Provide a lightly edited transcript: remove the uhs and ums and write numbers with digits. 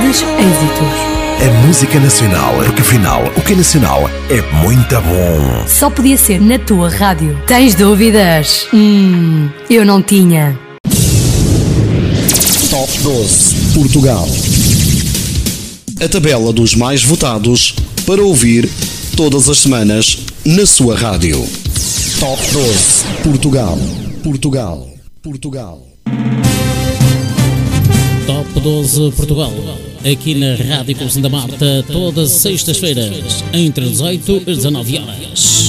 grandes êxitos. A música nacional, porque afinal, o que é nacional é muito bom. Só podia ser na tua rádio. Tens dúvidas? Eu não tinha. Top 12 Portugal. A tabela dos mais votados para ouvir todas as semanas na sua rádio. Top 12 Portugal. Portugal. Portugal. Top 12 Portugal. Aqui na Rádio Conceição da Marta, todas as sextas-feiras, entre 18 e 19 horas.